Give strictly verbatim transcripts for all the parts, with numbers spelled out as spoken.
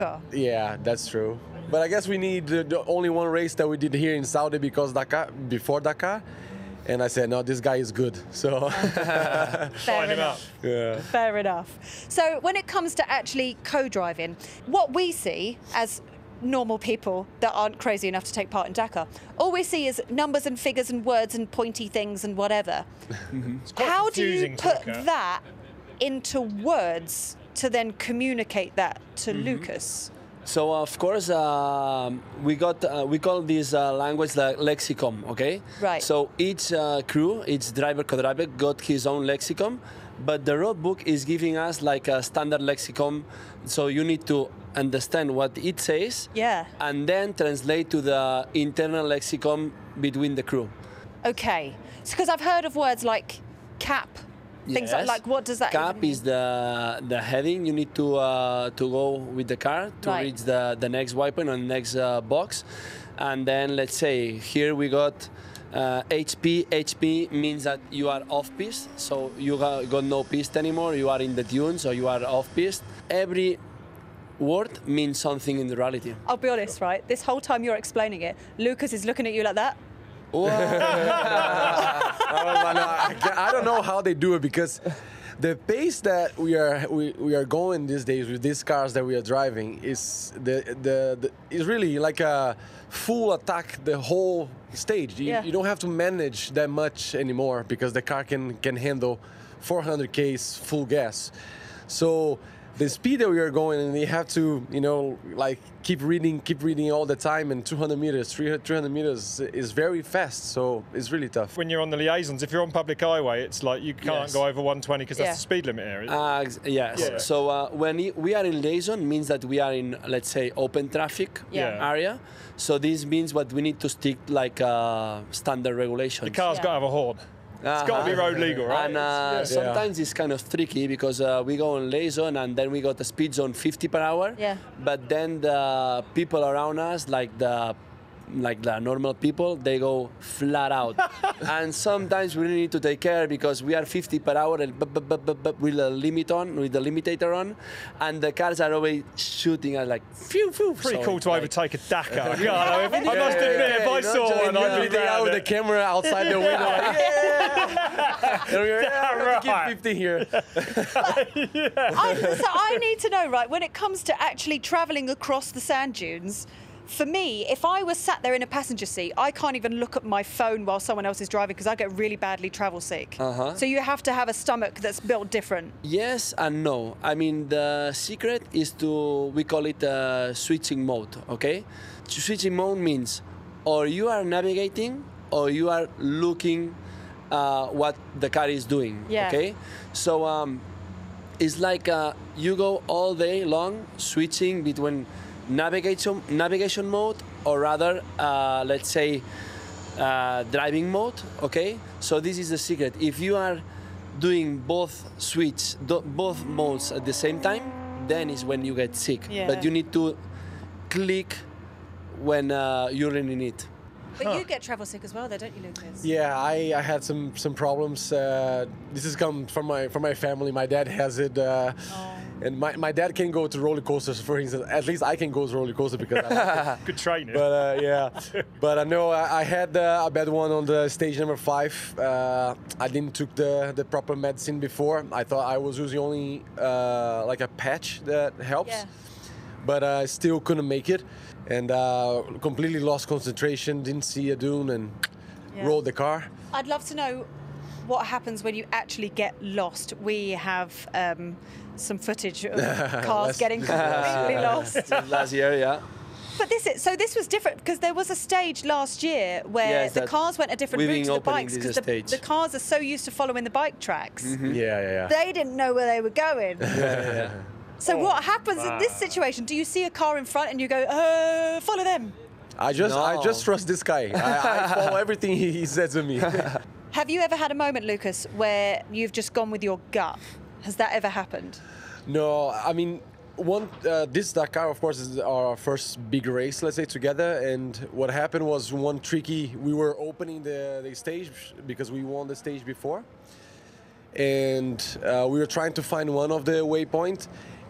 Yeah, that's true. But I guess we need the, the only one race that we did here in Saudi because Dakar, before Dakar. And I said, no, this guy is good. So Fair enough. Yeah. Fair enough. So when it comes to actually co-driving, what we see as normal people that aren't crazy enough to take part in Dakar, all we see is numbers and figures and words and pointy things and whatever. How do you put that into words to then communicate that to mm-hmm. Lucas? So of course uh, we got uh, we call this uh, language the lexicon, okay? Right. So each uh, crew, each driver, co-driver got his own lexicon, but the road book is giving us like a standard lexicon. So you need to understand what it says, yeah, and then translate to the internal lexicon between the crew. Okay, because I've heard of words like cap. Things yes. like, like what does that cap even mean? is the the heading you need to uh, to go with the car to right. reach the the next waypoint or the next uh, box, and then let's say here we got uh, H P. H P means that you are off piste, so you got, got no piste anymore. You are in the dunes, so you are off piste. Every word means something in the reality. I'll be honest, right? This whole time you're explaining it, Lucas is looking at you like that. I don't know how they do it because the pace that we are we, we are going these days with these cars that we are driving is the the, the is really like a full attack the whole stage. You, yeah. you don't have to manage that much anymore because the car can can handle four hundred Ks full gas. So the speed that we are going, and you have to, you know, like keep reading, keep reading all the time, and two hundred meters, three hundred meters is very fast, so it's really tough. When you're on the liaisons, if you're on public highway, it's like you can't yes. go over one twenty because yeah. that's the speed limit area. Uh, yes. Yeah. So uh, when we are in liaison, means that we are in, let's say, open traffic yeah. area. So this means what we need to stick like uh, standard regulations. The car's yeah. got to have a horn. It's got to be road legal, right? And uh, yeah. sometimes it's kind of tricky because uh, we go on liaison and then we got the speed zone fifty per hour. Yeah. But then the people around us, like the like the normal people, they go flat out. And sometimes we really need to take care because we are fifty per hour and b -b -b -b -b with the limit on, with the limitator on, and the cars are always shooting at like phew phew. Pretty so cool to like, overtake a Dakar. yeah, I, know, I must yeah, admit, yeah, if I yeah, saw yeah, one, yeah, I'd be they out with the camera outside the window. Like, yeah, and we're, yeah, I have to keep fifty here. I, so I need to know, right, when it comes to actually travelling across the sand dunes, for me, if I was sat there in a passenger seat, I can't even look at my phone while someone else is driving because I get really badly travel sick. Uh-huh. So you have to have a stomach that's built different. Yes and no. I mean, the secret is to, we call it uh, switching mode, okay? Switching mode means or you are navigating or you are looking uh, what the car is doing, yeah. okay? So um, it's like uh, you go all day long switching between navigation navigation mode or rather uh, let's say uh, driving mode, okay? So this is the secret. If you are doing both switch do, both modes at the same time, then is when you get sick. Yeah. But you need to click when uh, you really need. But huh. you get travel sick as well, though, don't you, Lucas? Yeah, I, I had some some problems. Uh, this has come from my from my family. My dad has it, uh, oh. and my, my dad can go to roller coasters. For instance, at least I can go to roller coaster because I like it. Good training. But uh, yeah, but I know I, I had uh, a bad one on the stage number five. Uh, I didn't took the the proper medicine before. I thought I was using only uh, like a patch that helps, yeah. but I uh, still couldn't make it. And uh, completely lost concentration, didn't see a dune, and yeah. rolled the car. I'd love to know what happens when you actually get lost. We have um, some footage of cars getting completely lost. Last year, yeah. But this is, so this was different because there was a stage last year where yes, the cars went a different route to the bikes because the, the cars are so used to following the bike tracks. Mm-hmm. Yeah, yeah, yeah. They didn't know where they were going. yeah, yeah. So oh, what happens wow. in this situation? Do you see a car in front and you go, uh, follow them? I just, no. I just trust this guy. I, I follow everything he, he says to me. Have you ever had a moment, Lucas, where you've just gone with your gut? Has that ever happened? No, I mean, one uh, this Dakar, of course, is our first big race, let's say, together. And what happened was one tricky. We were opening the, the stage because we won the stage before, and uh, we were trying to find one of the waypoints.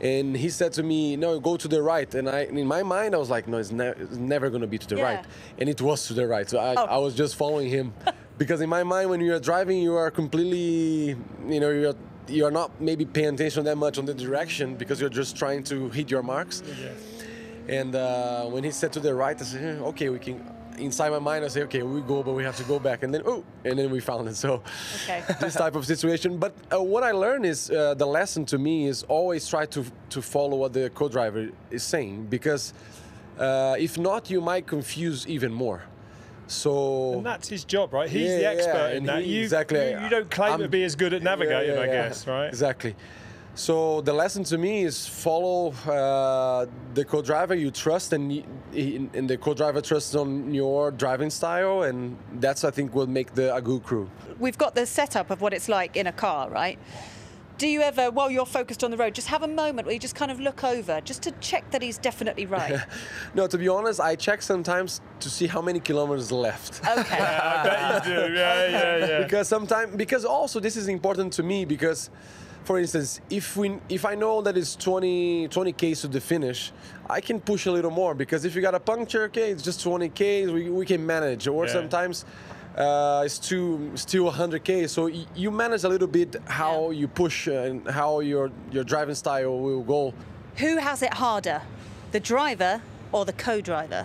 And he said to me, no, go to the right. And I, in my mind, I was like, no, it's, ne- it's never going to be to the Yeah. right. And it was to the right. So I, Oh. I was just following him. Because in my mind, when you are driving, you are completely, you know, you're, you're not maybe paying attention that much on the direction because you're just trying to hit your marks. And uh, when he said to the right, I said, "Eh, okay, we can. Inside my mind, I say, okay, we go, but we have to go back. And then, oh, and then we found it. So Okay. this type of situation. But uh, what I learned is uh, the lesson to me is always try to to follow what the co-driver is saying, because uh, if not, you might confuse even more. So And that's his job, right? He's Yeah, the yeah, expert in and that. he- You, exactly. you, you don't claim to I'm- be as good at navigating, Yeah, yeah, I yeah. guess, right? Exactly. So the lesson to me is follow uh, the co-driver you trust, and, y- he- and the co-driver trusts on your driving style, and that's, I think, what make the a good crew. We've got the setup of what it's like in a car, right? Do you ever, while you're focused on the road, just have a moment where you just kind of look over just to check that he's definitely right? No, to be honest, I check sometimes to see how many kilometers left. Okay. I bet you do. Yeah, yeah, yeah. Because sometimes, because also this is important to me, because, for instance, if we, if I know that it's twenty, twenty Ks to the finish, I can push a little more, because if you got a puncture, okay, it's just twenty Ks, we, we can manage. Or Yeah. sometimes uh, it's too, still one hundred Ks, so y- you manage a little bit how you push and how your, your driving style will go. Who has it harder, the driver or the co-driver?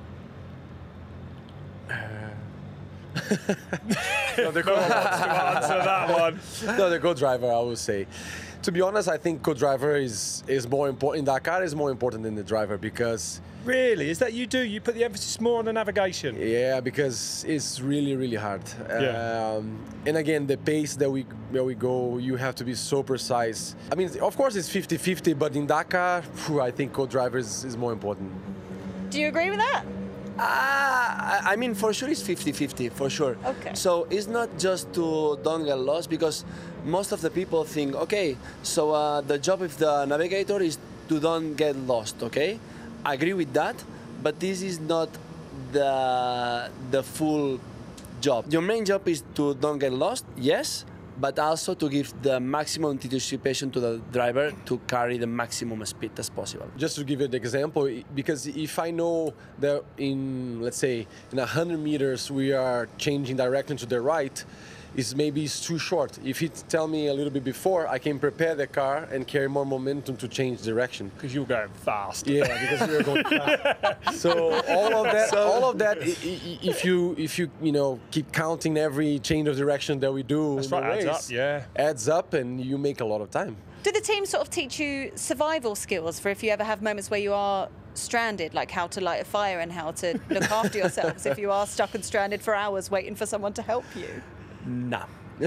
No, the No one wants to answer that one. No, the co-driver, I would say. To be honest, I think co-driver is is more important. In Dakar, is more important than the driver, because Really? Is that you do? You put the emphasis more on the navigation? yeah, because it's really really hard. Yeah. Um, and again, the pace that we where we go, you have to be so precise. I mean, of course, it's fifty fifty, but in Dakar, phew, I think co-driver is, is more important. Do you agree with that? Ah, I I mean, for sure it's fifty fifty, for sure. Okay. So it's not just to don't get lost, because most of the people think, okay, so uh, the job of the navigator is to don't get lost, okay? I agree with that, but this is not the, the full job. Your main job is to don't get lost, yes, but also to give the maximum anticipation to the driver to carry the maximum speed as possible. Just to give you an example, i- because if I know that in, let's say, in one hundred meters we are changing direction to the right, is maybe it's too short. If you tell me a little bit before, I can prepare the car and carry more momentum to change direction. Because you're going fast. Yeah, because we are going fast. So all of that, all of that, i- i- if you if you you know keep counting every change of direction that we do, That's in the right, adds race, up, yeah. adds up, and you make a lot of time. Do the team sort of teach you survival skills for if you ever have moments where you are stranded, like how to light a fire and how to look after yourselves if you are stuck and stranded for hours waiting for someone to help you? No.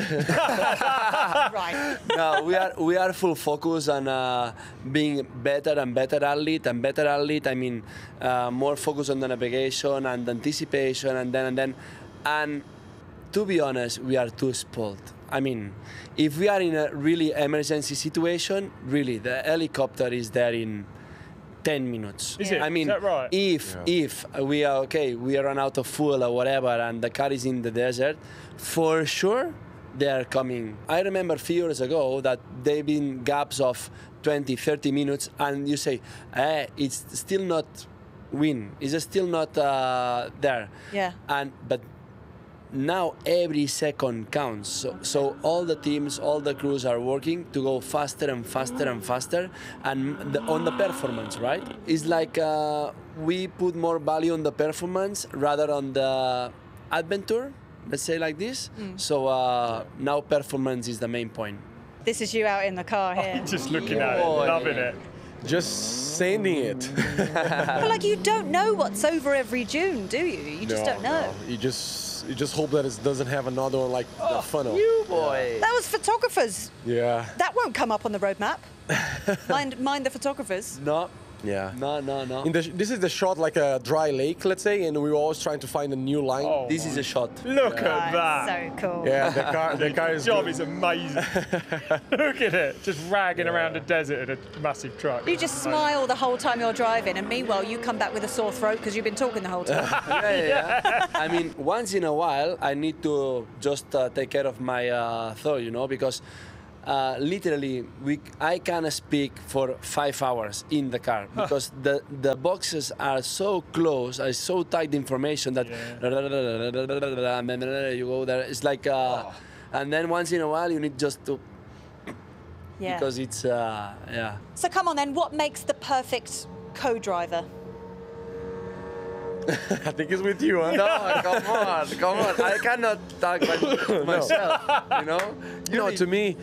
Right. No, we are we are full focus on uh, being better and better athlete and better athlete. I mean, uh, more focus on the navigation and the anticipation and then and then. And to be honest, we are too spoiled. I mean, if we are in a really emergency situation, really the helicopter is there in ten minutes. Is it? I mean, Is that right? if if we are okay, we run out of fuel or whatever, and the car is in the desert, for sure they are coming. I remember a few years ago that they've been gaps of twenty, thirty minutes, and you say, eh, it's still not win. It's still not uh, there. Yeah. And but now every second counts. So, so all the teams, all the crews are working to go faster and faster and faster, and the, on the performance, right? It's like uh, we put more value on the performance rather on the adventure. Let's say like this. So uh, now performance is the main point. This is you out in the car here. Just looking at it, Oh, loving yeah. it. Just sending it. But like you don't know what's over every dune, do you? You just No, don't know. no. You just you just hope that it doesn't have another one like the funnel. You boy. That was photographers. Yeah. That won't come up on the roadmap. mind, mind the photographers. No, Yeah. no, no, no. In the, this is the shot like a dry lake, let's say, and we were always trying to find a new line. Oh, This is a shot. look at That's that. so cool. Yeah, the car, the car is job good. is amazing. Look at it, just ragging around the desert in a massive truck. You just smile the whole time you're driving, and meanwhile you come back with a sore throat because you've been talking the whole time. yeah, yeah, yeah. I mean, once in a while, I need to just uh, take care of my uh, throat, you know, because uh, literally, we I can speak for five hours in the car because the the boxes are so close, are so tight information that Yeah. you go there. It's like, uh, and then once in a while you need just to Yeah. because it's uh, yeah. So come on then, what makes the perfect co-driver? I think it's with you, huh? No, come on, come on. I cannot talk by myself, you know? You know, to me,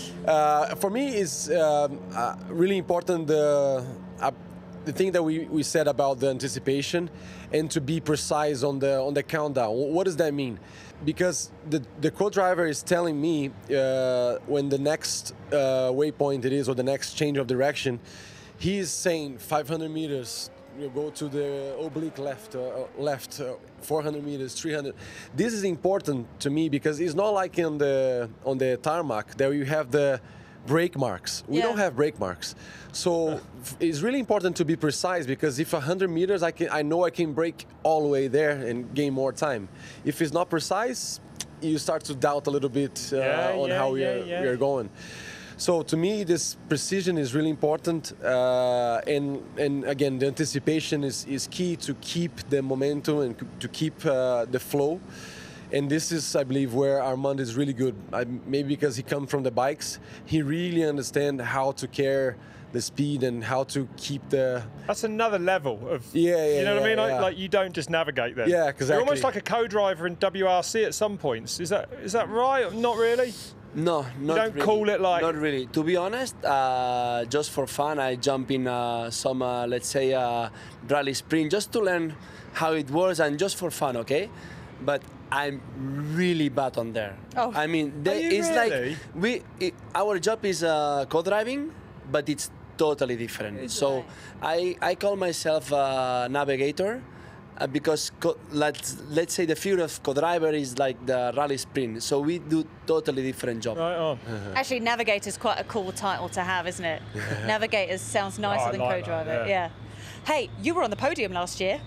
uh, for me, is um, uh, really important the uh, the thing that we, we said about the anticipation and to be precise on the on the countdown. What does that mean? Because the the co-driver is telling me uh, when the next uh, waypoint it is or the next change of direction, he is saying five hundred meters. You go to the oblique left, uh, left, uh, four hundred meters, three hundred. This is important to me because it's not like on the on the tarmac that you have the brake marks. We Yeah. don't have brake marks, so f- it's really important to be precise because if one hundred meters, I can I know I can brake all the way there and gain more time. If it's not precise, you start to doubt a little bit uh, Yeah, on yeah, how we yeah, are yeah. we are going. So to me, this precision is really important, uh, and and again, the anticipation is, is key to keep the momentum and c- to keep uh, the flow. And this is, I believe, where Armand is really good. I, maybe because he comes from the bikes, he really understands how to carry the speed and how to keep the. That's another level of. Yeah, yeah, You know what I yeah, mean? Like, yeah. like you don't just navigate there. Yeah, You're almost exactly. like a co-driver in W R C at some points. Is that is that right? Not really. No, not don't really. call it like- Not really. To be honest, uh, just for fun, I jump in uh, some, uh, let's say, uh, rally sprint just to learn how it works and just for fun, okay? But I'm really bad on there. Oh. I mean, there, you it's really? like we. It, our job is uh, co-driving, but it's totally different. So I I call myself a navigator. Uh, because co- let's let's say the figure of co-driver is like the rally sprint, so we do totally different job. Right on. Actually, navigator's quite a cool title to have, isn't it? Navigators sounds nicer Oh, I than like that, co-driver. yeah. Hey, you were on the podium last year.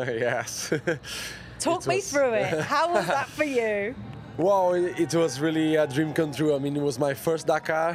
Yes. Talk It me was- through it. How was that for you? Wow, it it was really a dream come true. I mean, it was my first Dakar,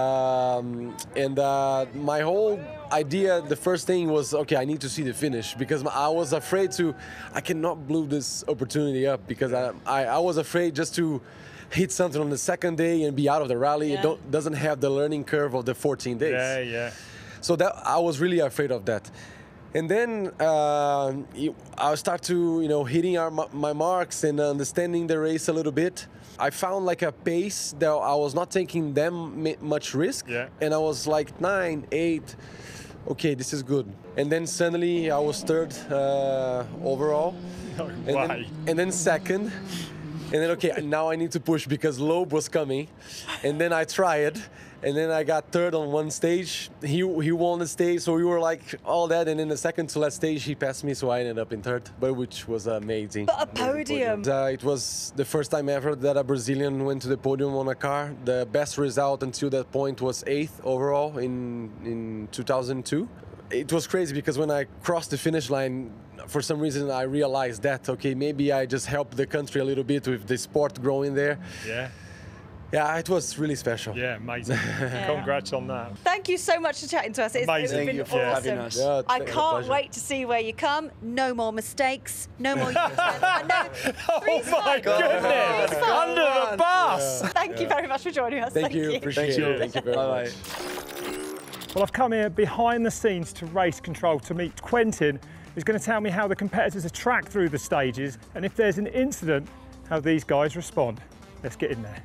um, and uh, my whole idea, the first thing was, okay, I need to see the finish because I was afraid to, I cannot blow this opportunity up because I, I, I was afraid just to hit something on the second day and be out of the rally. Yeah. It don't, doesn't have the learning curve of the fourteen days. Yeah, yeah. So that I was really afraid of that. And then uh, you- I start to, you know, hitting our, my marks and understanding the race a little bit. I found like a pace that I was not taking them mi- much risk. Yeah. And I was like nine, eight. Okay, this is good. And then suddenly I was third uh, overall. No And way. then, and then second. And then, okay, now I need to push because Loeb was coming. And then I tried. And then I got third on one stage. He he won the stage, so we were like all that. And in the second to last stage, he passed me, so I ended up in third, but which was amazing. But a podium. Uh, it was the first time ever that a Brazilian went to the podium on a car. The best result until that point was eighth overall in in two thousand two. It was crazy because when I crossed the finish line, for some reason I realized that, okay, maybe I just helped the country a little bit with the sport growing there. Yeah. Yeah, it was really special. Yeah, amazing. Congrats on that. Thank you so much for chatting to us. It's, Amazing. it's Thank been you for awesome. having us. Yeah, I th- a can't pleasure. wait to see where you come. No more mistakes. No more. I know. Oh Three's my fine. goodness! Three's fine. Under the bus! Thank you very much for joining us. Thank, you, appreciate Thank you. it. Thank you very Bye much. bye. Well, I've come here behind the scenes to Race Control to meet Quentin, who's going to tell me how the competitors are tracked through the stages and if there's an incident, how these guys respond. Let's get in there.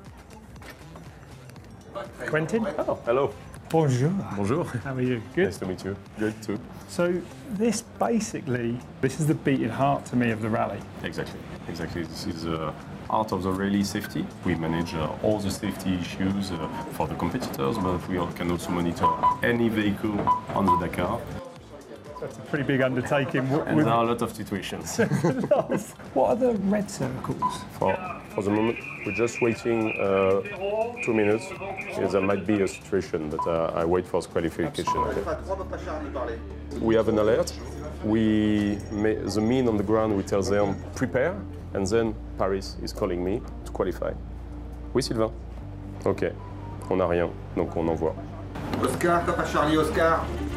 Quentin? Oh, hello. Bonjour. Bonjour. How are you? Good. Nice to meet you. Good too. So this basically, this is the beating heart to me of the rally. Exactly. Exactly. This is uh, art of the rally safety. We manage uh, all the safety issues uh, for the competitors, but we all can also monitor any vehicle on the Dakar. That's a pretty big undertaking. W- And with- there are a lot of situations. What are the red circles? for, for the moment, we're just waiting uh, two minutes. Yes, there might be a situation, but uh, I wait for qualification. Okay. We have an alert. We may, the men on the ground, we tell them prepare, and then Paris is calling me to qualify. Oui, Sylvain. Okay. On n'a rien, donc on envoie. Oscar, Papa Charlie, Oscar.